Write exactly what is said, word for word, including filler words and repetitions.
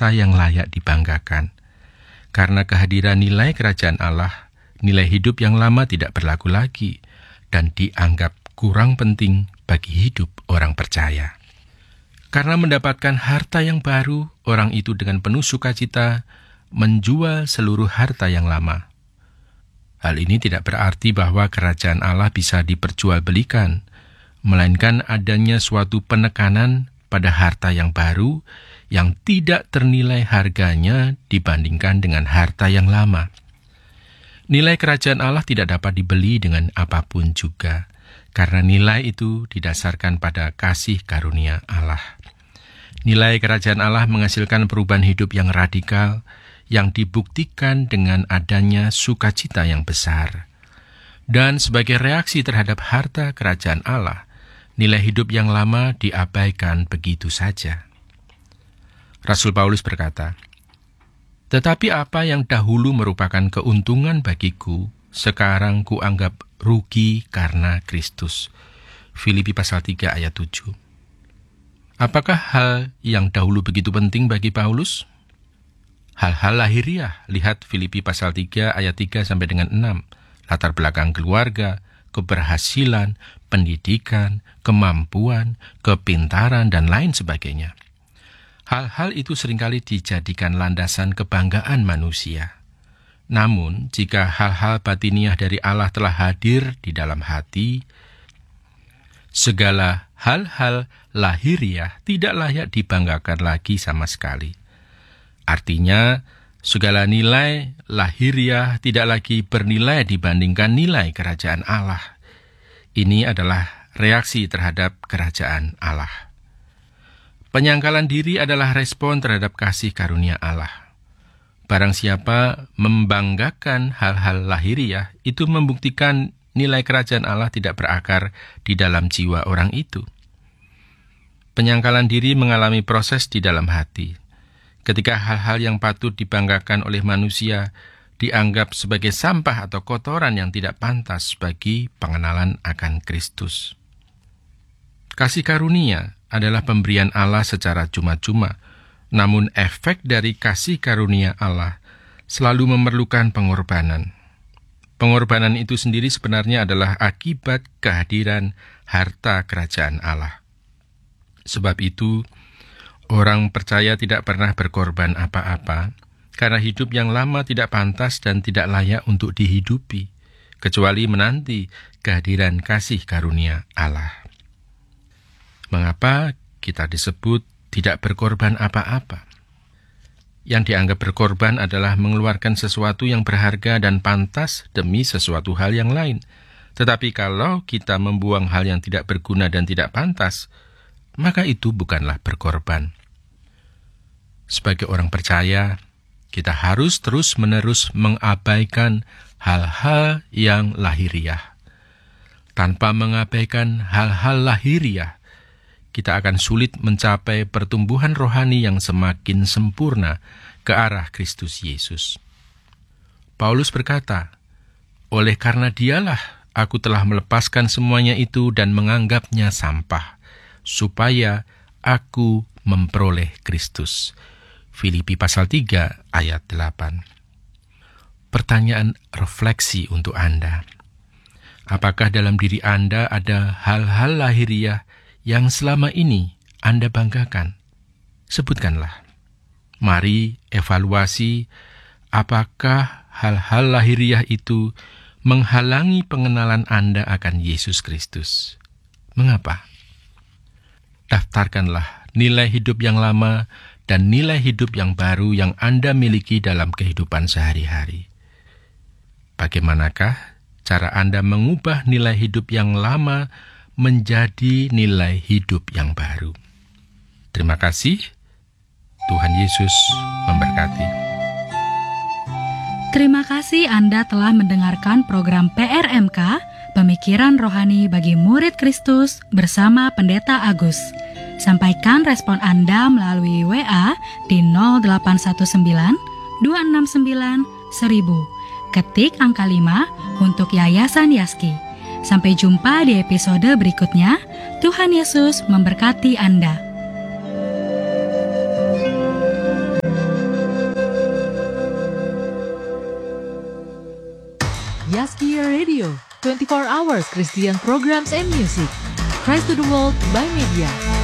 harta yang layak dibanggakan. Karena kehadiran nilai kerajaan Allah, nilai hidup yang lama tidak berlaku lagi dan dianggap kurang penting bagi hidup orang percaya. Karena mendapatkan harta yang baru, orang itu dengan penuh sukacita menjual seluruh harta yang lama. Hal ini tidak berarti bahwa kerajaan Allah bisa diperjualbelikan, melainkan adanya suatu penekanan pada harta yang baru yang tidak ternilai harganya dibandingkan dengan harta yang lama. Nilai kerajaan Allah tidak dapat dibeli dengan apapun juga, karena nilai itu didasarkan pada kasih karunia Allah. Nilai kerajaan Allah menghasilkan perubahan hidup yang radikal, yang dibuktikan dengan adanya sukacita yang besar. Dan sebagai reaksi terhadap harta kerajaan Allah, nilai hidup yang lama diabaikan begitu saja. Rasul Paulus berkata, "Tetapi apa yang dahulu merupakan keuntungan bagiku, sekarang kuanggap rugi karena Kristus." Filipi pasal tiga ayat tujuh. Apakah hal yang dahulu begitu penting bagi Paulus? Hal-hal lahiriah, lihat Filipi pasal tiga ayat tiga sampai dengan enam. Latar belakang keluarga, keberhasilan, pendidikan, kemampuan, kepintaran, dan lain sebagainya. Hal-hal itu seringkali dijadikan landasan kebanggaan manusia. Namun, jika hal-hal batiniah dari Allah telah hadir di dalam hati, segala hal-hal lahiriah tidak layak dibanggakan lagi sama sekali. Artinya, segala nilai lahiriah tidak lagi bernilai dibandingkan nilai kerajaan Allah. Ini adalah reaksi terhadap kerajaan Allah. Penyangkalan diri adalah respon terhadap kasih karunia Allah. Barang siapa membanggakan hal-hal lahiriah, itu membuktikan nilai kerajaan Allah tidak berakar di dalam jiwa orang itu. Penyangkalan diri mengalami proses di dalam hati. Ketika hal-hal yang patut dibanggakan oleh manusia dianggap sebagai sampah atau kotoran yang tidak pantas bagi pengenalan akan Kristus. Kasih karunia adalah pemberian Allah secara cuma-cuma, namun efek dari kasih karunia Allah selalu memerlukan pengorbanan. Pengorbanan itu sendiri sebenarnya adalah akibat kehadiran harta kerajaan Allah. Sebab itu, orang percaya tidak pernah berkorban apa-apa, karena hidup yang lama tidak pantas dan tidak layak untuk dihidupi, kecuali menanti kehadiran kasih karunia Allah. Mengapa kita disebut tidak berkorban apa-apa? Yang dianggap berkorban adalah mengeluarkan sesuatu yang berharga dan pantas demi sesuatu hal yang lain. Tetapi kalau kita membuang hal yang tidak berguna dan tidak pantas, maka itu bukanlah berkorban. Sebagai orang percaya, kita harus terus-menerus mengabaikan hal-hal yang lahiriah. Tanpa mengabaikan hal-hal lahiriah, kita akan sulit mencapai pertumbuhan rohani yang semakin sempurna ke arah Kristus Yesus. Paulus berkata, "Oleh karena dialah aku telah melepaskan semuanya itu dan menganggapnya sampah, supaya aku memperoleh Kristus." Filipi pasal tiga ayat delapan. Pertanyaan refleksi untuk Anda. Apakah dalam diri Anda ada hal-hal lahiriah yang selama ini Anda banggakan? Sebutkanlah. Mari evaluasi apakah hal-hal lahiriah itu menghalangi pengenalan Anda akan Yesus Kristus. Mengapa? Daftarkanlah nilai hidup yang lama dan nilai hidup yang baru yang Anda miliki dalam kehidupan sehari-hari. Bagaimanakah cara Anda mengubah nilai hidup yang lama menjadi nilai hidup yang baru? Terima kasih. Tuhan Yesus memberkati. Terima kasih Anda telah mendengarkan program P R M K, Pemikiran Rohani bagi Murid Kristus bersama Pendeta Agus. Sampaikan respon Anda melalui W A di nol delapan satu sembilan dua enam sembilan seribu. Ketik angka lima untuk Yayasan Yaski. Sampai jumpa di episode berikutnya. Tuhan Yesus memberkati Anda. Yaski Radio, twenty-four hours Christian programs and music. Christ to the World by Media.